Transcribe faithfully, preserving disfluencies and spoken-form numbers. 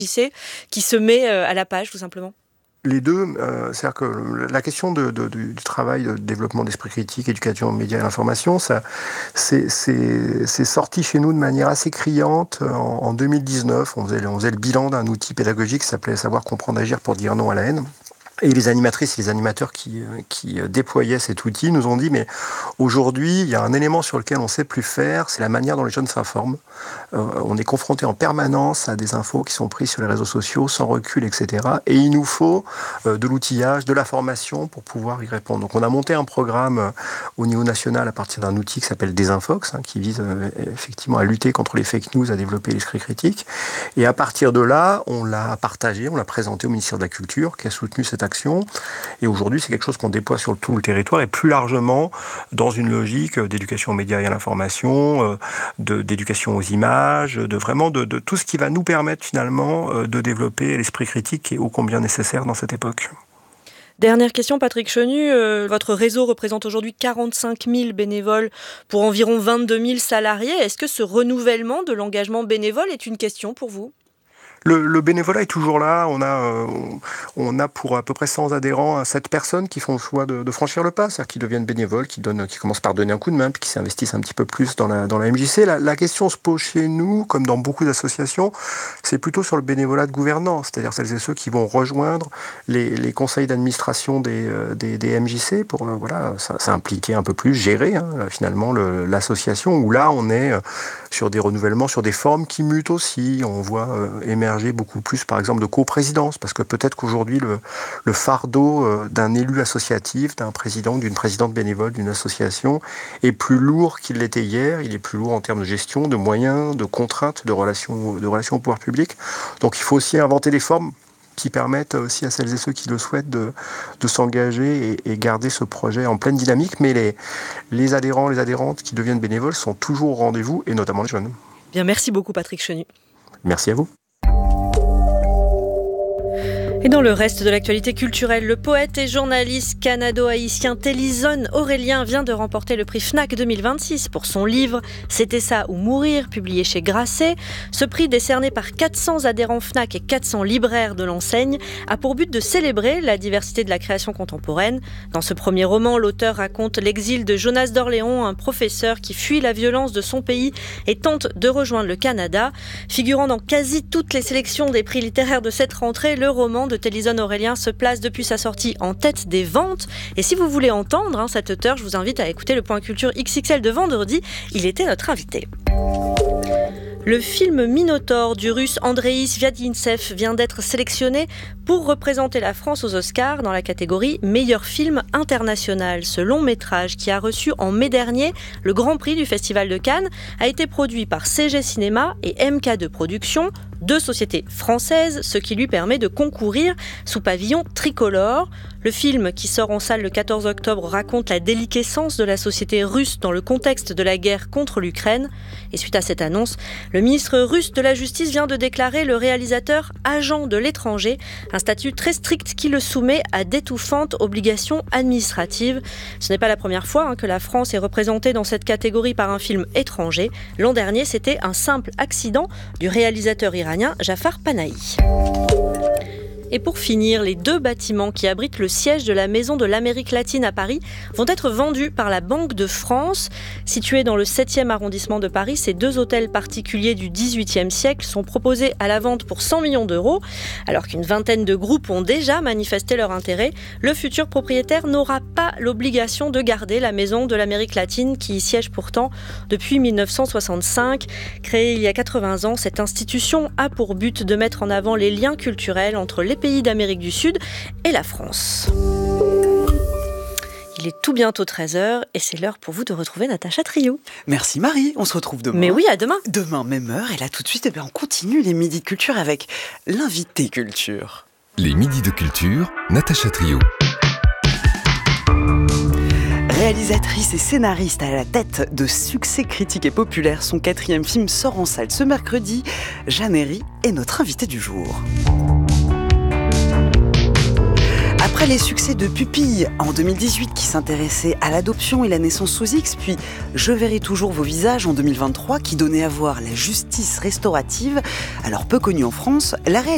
qui se met à la page, tout simplement ? Les deux, euh, c'est-à-dire que la question de, de, du travail de développement d'esprit critique, éducation aux médias et l'information, ça, c'est, c'est, c'est sorti chez nous de manière assez criante en, en deux mille dix-neuf. On faisait, on faisait le bilan d'un outil pédagogique qui s'appelait « Savoir, comprendre, agir pour dire non à la haine ». Et les animatrices et les animateurs qui, qui déployaient cet outil nous ont dit, mais aujourd'hui, il y a un élément sur lequel on ne sait plus faire, c'est la manière dont les jeunes s'informent. Euh, on est confronté en permanence à des infos qui sont prises sur les réseaux sociaux, sans recul, et cetera. Et il nous faut euh, de l'outillage, de la formation pour pouvoir y répondre. Donc on a monté un programme euh, au niveau national à partir d'un outil qui s'appelle Desinfox, hein, qui vise euh, effectivement à lutter contre les fake news, à développer l'esprit critique. Et à partir de là, on l'a partagé, on l'a présenté au ministère de la Culture, qui a soutenu cette action. Et aujourd'hui, c'est quelque chose qu'on déploie sur tout le territoire et plus largement dans une logique d'éducation aux médias et à l'information, de, d'éducation aux images, de vraiment de, de tout ce qui va nous permettre finalement de développer l'esprit critique qui est ô combien nécessaire dans cette époque. Dernière question, Patrick Chenu. Euh, votre réseau représente aujourd'hui quarante-cinq mille bénévoles pour environ vingt-deux mille salariés. Est-ce que ce renouvellement de l'engagement bénévole est une question pour vous ? Le, le bénévolat est toujours là. On a, euh, on a pour à peu près cent adhérents, sept personnes qui font le choix de, de franchir le pas, c'est-à-dire qui deviennent bénévoles, qui, donnent, qui commencent par donner un coup de main, puis qui s'investissent un petit peu plus dans la, dans la M J C. La, la question se pose chez nous, comme dans beaucoup d'associations, c'est plutôt sur le bénévolat de gouvernance, c'est-à-dire celles et ceux qui vont rejoindre les, les conseils d'administration des, des, des M J C pour euh, voilà, ça, ça impliquer un peu plus, gérer hein, finalement le, l'association, où là on est sur des renouvellements, sur des formes qui mutent aussi. On voit euh, émerger beaucoup plus, par exemple, de coprésidence, parce que peut-être qu'aujourd'hui, le, le fardeau d'un élu associatif, d'un président, d'une présidente bénévole d'une association, est plus lourd qu'il l'était hier. Il est plus lourd en termes de gestion, de moyens, de contraintes, de relations, de relations au pouvoir public. Donc il faut aussi inventer des formes qui permettent aussi à celles et ceux qui le souhaitent de, de s'engager et, et garder ce projet en pleine dynamique. Mais les, les adhérents, les adhérentes qui deviennent bénévoles sont toujours au rendez-vous, et notamment les jeunes. Bien, merci beaucoup Patrick Chenu. Merci à vous. Et dans le reste de l'actualité culturelle, le poète et journaliste canado-haïtien Télisone Aurélien vient de remporter le prix Fnac deux mille vingt-six pour son livre « C'était ça ou mourir » publié chez Grasset. Ce prix, décerné par quatre cents adhérents Fnac et quatre cents libraires de l'enseigne, a pour but de célébrer la diversité de la création contemporaine. Dans ce premier roman, l'auteur raconte l'exil de Jonas d'Orléans, un professeur qui fuit la violence de son pays et tente de rejoindre le Canada. Figurant dans quasi toutes les sélections des prix littéraires de cette rentrée, le roman de Télisone Aurélien se place depuis sa sortie en tête des ventes. Et si vous voulez entendre hein, cet auteur, je vous invite à écouter le Point Culture X X L de vendredi. Il était notre invité. Le film Minotaure du russe Andreï Sviatintsev vient d'être sélectionné pour représenter la France aux Oscars dans la catégorie Meilleur film international. Ce long métrage, qui a reçu en mai dernier le Grand Prix du Festival de Cannes, a été produit par C G Cinéma et M K deux Productions, deux sociétés françaises, ce qui lui permet de concourir sous pavillon tricolore. Le film, qui sort en salle le quatorze octobre, raconte la déliquescence de la société russe dans le contexte de la guerre contre l'Ukraine. Et suite à cette annonce, le ministre russe de la Justice vient de déclarer le réalisateur agent de l'étranger, un statut très strict qui le soumet à d'étouffantes obligations administratives. Ce n'est pas la première fois hein, que la France est représentée dans cette catégorie par un film étranger. L'an dernier, c'était un simple accident du réalisateur iranien Jafar Panahi. Et pour finir, les deux bâtiments qui abritent le siège de la Maison de l'Amérique latine à Paris vont être vendus par la Banque de France. Situés dans le septième arrondissement de Paris, ces deux hôtels particuliers du dix-huitième siècle sont proposés à la vente pour cent millions d'euros. Alors qu'une vingtaine de groupes ont déjà manifesté leur intérêt, le futur propriétaire n'aura pas l'obligation de garder la Maison de l'Amérique latine qui y siège pourtant depuis dix-neuf cent soixante-cinq. Créée il y a quatre-vingts ans, cette institution a pour but de mettre en avant les liens culturels entre les pays d'Amérique du Sud et la France. Il est tout bientôt treize heures et c'est l'heure pour vous de retrouver Natacha Trio. Merci Marie, on se retrouve demain. Mais oui, à demain. Demain, même heure, et là tout de suite, eh bien, on continue les Midis de Culture avec l'invité culture. Les Midis de Culture, Natacha Trio. Réalisatrice et scénariste à la tête de succès critique et populaire, son quatrième film sort en salle ce mercredi. Jeanne Herry est notre invitée du jour. Après les succès de Pupille en deux mille dix-huit qui s'intéressait à l'adoption et la naissance sous X, puis Je verrai toujours vos visages en deux mille vingt-trois qui donnait à voir la justice restaurative, alors peu connue en France, la réalisation